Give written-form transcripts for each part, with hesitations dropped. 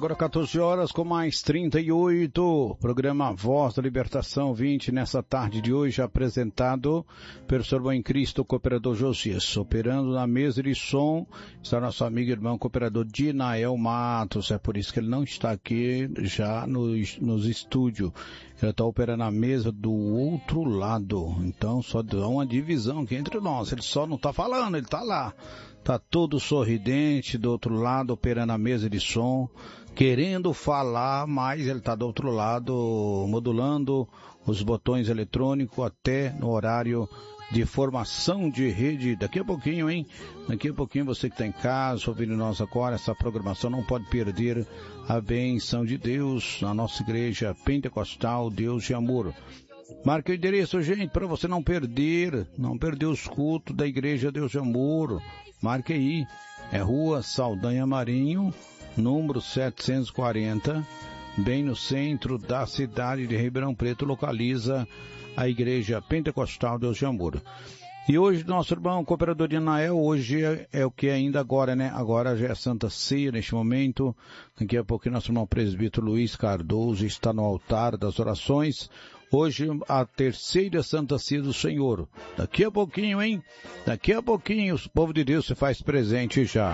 Agora 14 horas com mais 38, programa Voz da Libertação 20, nessa tarde de hoje, apresentado pelo seu irmão em Cristo, cooperador Josias. Operando na mesa de som está nosso amigo e irmão cooperador Dinael Matos, é por isso que ele não está aqui já nos estúdios. Ele está operando a mesa do outro lado, então só dá uma divisão aqui entre nós, ele só não está falando, ele está lá. Tá todo sorridente do outro lado, operando a mesa de som, querendo falar, mas ele tá do outro lado, modulando os botões eletrônicos até no horário de formação de rede. Daqui a pouquinho, hein? Daqui a pouquinho você que está em casa, ouvindo nós agora, essa programação não pode perder a bênção de Deus na nossa igreja pentecostal, Deus de Amor. Marque o endereço, gente, para você não perder os cultos da igreja Deus de Amor. Marque aí, é Rua Saldanha Marinho, número 740, bem no centro da cidade de Ribeirão Preto, localiza a Igreja Pentecostal Deus de Amor. E hoje, nosso irmão cooperador de Anael, hoje é o que é ainda agora, né? Agora já é Santa Ceia neste momento. Daqui a pouco nosso irmão presbítero Luiz Cardoso está no altar das orações. Hoje a terceira Santa Ceia do Senhor. Daqui a pouquinho, hein? Daqui a pouquinho o povo de Deus se faz presente já.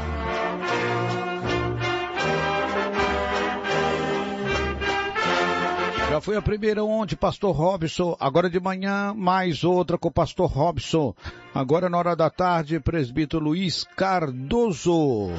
Já foi a primeira ontem, pastor Robson. Agora de manhã, mais outra com o pastor Robson. Agora na hora da tarde, presbítero Luiz Cardoso.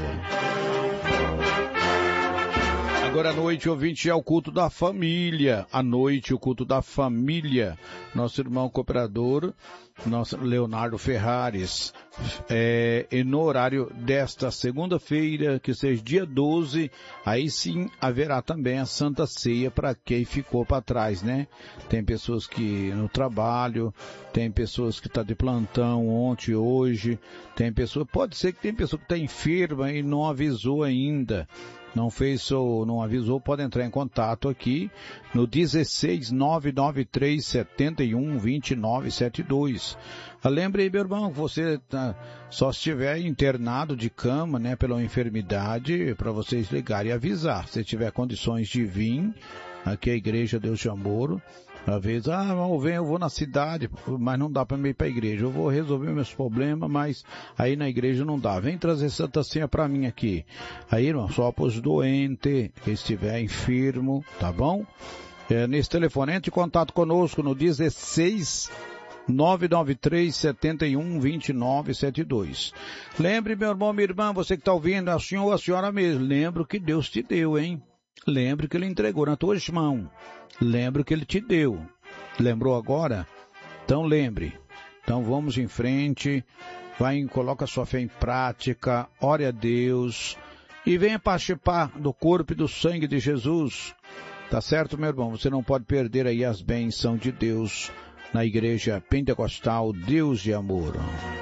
Agora à noite, ouvinte, é o culto da família. À noite, o culto da família. Nosso irmão cooperador, nosso Leonardo Ferrares. E no horário desta segunda-feira, que seja dia 12, aí sim haverá também a Santa Ceia para quem ficou para trás, né? Tem pessoas que no trabalho, tem pessoas que estão de plantão ontem, hoje, pode ser que tem pessoa que está enferma e não avisou ainda. Não avisou, pode entrar em contato aqui no 16993712972. Lembre aí, meu irmão, que você só se estiver internado de cama, né, pela enfermidade, para vocês ligarem e avisar. Se tiver condições de vir aqui à Igreja Deus de Amor, às vezes, eu vou na cidade, mas não dá para ir para a igreja. Eu vou resolver meus problemas, mas aí na igreja não dá. Vem trazer Santa Ceia para mim aqui. Aí, irmão, só para os doentes, que estiver enfermo, tá bom? Nesse telefone, entre em contato conosco no 16 993712972. Lembre, meu irmão, minha irmã, você que está ouvindo, a senhora ou a senhora mesmo, lembre o que Deus te deu, hein? Lembre que Ele entregou na tua mão. Lembre que Ele te deu. Lembrou agora? Então lembre. Então vamos em frente. Coloca a sua fé em prática. Ore a Deus. E venha participar do corpo e do sangue de Jesus. Tá certo, meu irmão? Você não pode perder aí as bênçãos de Deus na Igreja Pentecostal Deus de Amor.